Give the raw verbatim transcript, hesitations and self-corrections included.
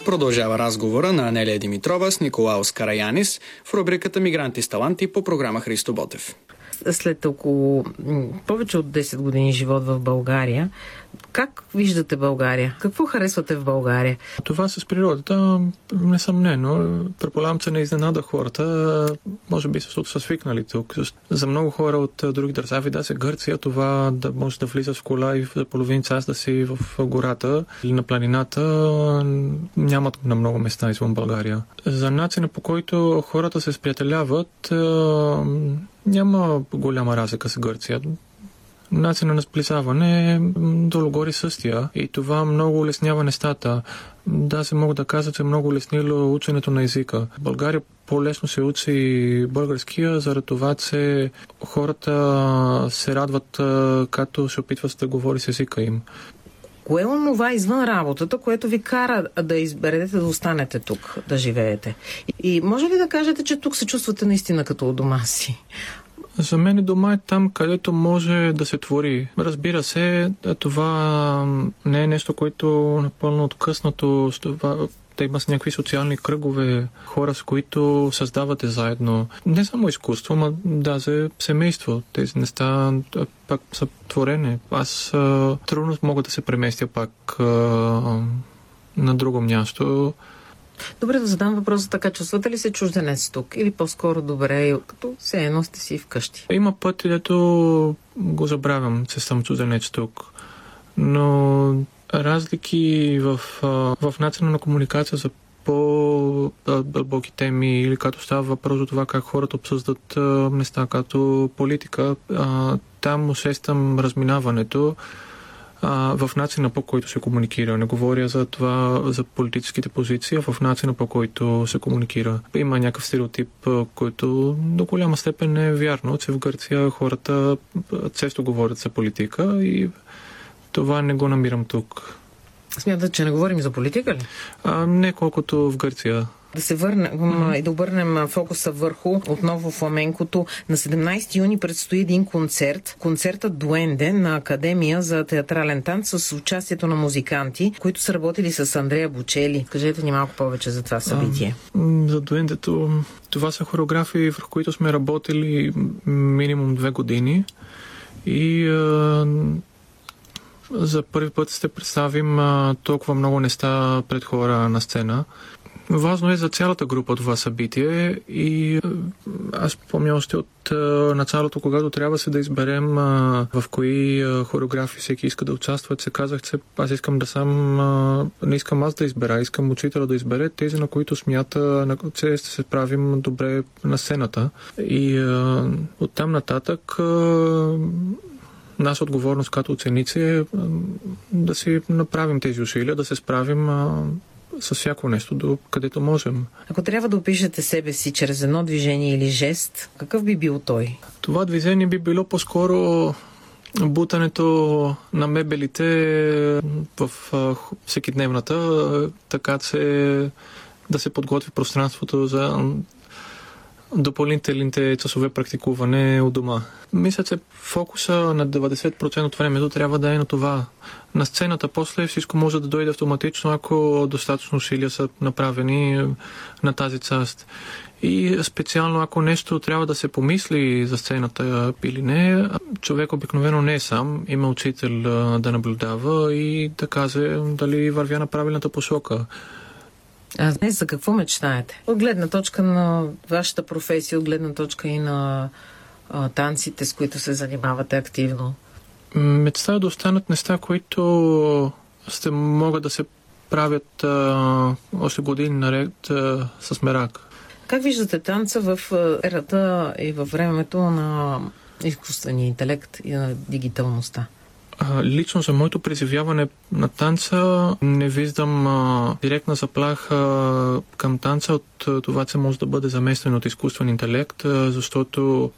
Продължава разговора на Анелия Димитрова с Николаус Караянис в рубриката Мигранти с таланти по програма Христо Ботев. След около повече от десет години живот в България, как виждате България? Какво харесвате в България? Това с природата, несъмнено. Предполагам, че не изненада хората. Може би са се свикнали тук. За много хора от други държави, да се Гърция, това да може да влизаш в кола и за половин час да си в гората или на планината, нямат на много места извън България. За начина, по който хората се сприятеляват, няма голяма разлика с Гърция. Начинът на сближаване е долу-горе същия и това много улеснява нещата. Да, се мога да кажа, че много улеснило ученето на езика. В България по-лесно се учи българския, заради това, че хората се радват, като се опитват да говори с езика им. Кое е онова извън работата, което ви кара да изберете да останете тук, да живеете? И може ли да кажете, че тук се чувствате наистина като у дома си? За мен дома е там, където може да се твори. Разбира се, това не е нещо, което напълно откъснато. Да има с някакви социални кръгове, хора, с които създавате заедно. Не само изкуство, но даже семейство. Тези неща пак са творене. Аз а, трудно мога да се преместя пак а, на друго място. Добре, да задам въпроса така. Чувствате ли се чужденец тук? Или по-скоро добре, като все едно сте си вкъщи? Има пъти, дето го забравям, че съм чужденец тук. Но разлики в, в начина на комуникация за по-дълбоки теми или като става въпрос за това как хората обсъждат неща като политика, там усещам разминаването в начина, по който се комуникира. Не говоря за това, за политическите позиции, а в начина, по който се комуникира. Има някакъв стереотип, който до голяма степен не е вярно, че в Гърция хората често говорят за политика и това не го намирам тук. Смятате, че не говорим за политика ли? А, не колкото в Гърция. Да се върнем mm-hmm. и да обърнем фокуса върху отново фламенкото. На седемнайсети юни предстои един концерт. Концертът Дуенде на Академия за театрален танц с участието на музиканти, които са работили с Андрея Бочели. Кажете ни малко повече за това събитие. А, за Дуендето, това са хореографии, върху които сме работили минимум две години и а, за първи път ще представим а, толкова много неща пред хора на сцена. Важно е за цялата група това събитие и аз помня още от а, началото, когато трябва се да изберем а, в кои а, хореографии всеки иска да участва, се казах, че аз искам да сам, а, не искам аз да избера, искам учителя да избере тези, на които смята, на, че ще се правим добре на сцената. И а, оттам нататък а, наша отговорност като ученици е да си направим тези усилия, да се справим а, с всяко нещо, до където можем. Ако трябва да опишете себе си чрез едно движение или жест, какъв би бил той? Това движение би било по-скоро бутането на мебелите в а, всекидневната, така че да се подготви пространството за допълнителните часове практикуване у дома. Мисля, че фокуса на деветдесет процента от времето трябва да е на това. На сцената после всичко може да дойде автоматично, ако достатъчно усилия са направени на тази част. И специално ако нещо трябва да се помисли за сцената или не, човек обикновено не е сам, има учител да наблюдава и да каже дали вървя на правилната посока. А днес за какво мечтаете? От гледна точка на вашата професия, от гледна точка и на а, танците, с които се занимавате активно? Мечтая да останат неща, които ще могат да се правят а, още години наред а, с мерак. Как виждате танца в ерата и във времето на изкуствения интелект и на дигиталността? Лично за моето преживяване на танца не виждам а, директна заплаха към танца от това, че може да бъде заместен от изкуствен интелект, а, защото